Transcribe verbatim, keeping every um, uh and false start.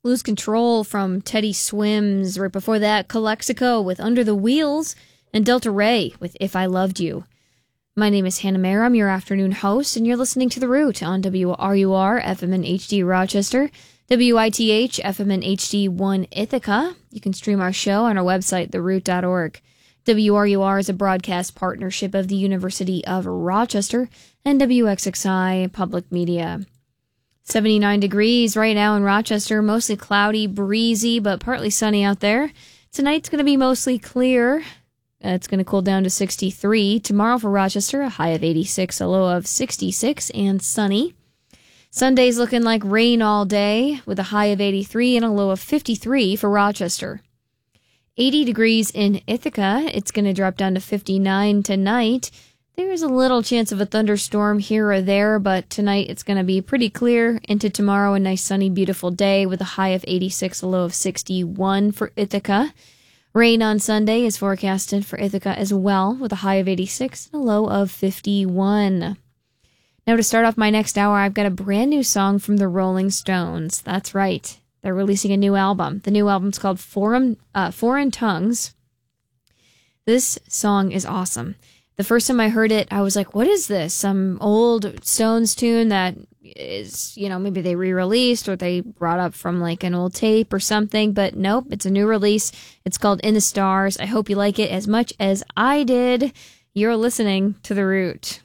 Lose Control from Teddy Swims. Right before that, Calexico with Under the Wheels, and Delta Ray with If I Loved You. My name is Hannah Mayer. I'm your afternoon host, and you're listening to The Root on W R U R, F M and H D Rochester, W I T H, F M and H D one Ithaca. You can stream our show on our website, the root dot org. W R U R is a broadcast partnership of the University of Rochester and W X X I Public Media. seventy-nine degrees right now in Rochester, mostly cloudy, breezy, but partly sunny out there. Tonight's going to be mostly clear. Uh, it's going to cool down to sixty-three. Tomorrow for Rochester, a high of eighty-six, a low of sixty-six, and sunny. Sunday's looking like rain all day with a high of eighty-three and a low of fifty-three for Rochester. eighty degrees in Ithaca. It's going to drop down to fifty-nine tonight. There's a little chance of a thunderstorm here or there, but tonight it's going to be pretty clear. Into tomorrow, a nice sunny, beautiful day with a high of eighty-six, a low of sixty-one for Ithaca. Rain on Sunday is forecasted for Ithaca as well, with a high of eighty-six and a low of fifty-one. Now to start off my next hour, I've got a brand new song from the Rolling Stones. That's right. They're releasing a new album. The new album's called Foreign, uh, Foreign Tongues. This song is awesome. The first time I heard it, I was like, what is this? Some old Stones tune that is, you know, maybe they re-released or they brought up from like an old tape or something. But nope, it's a new release. It's called In the Stars. I hope you like it as much as I did. You're listening to The Root.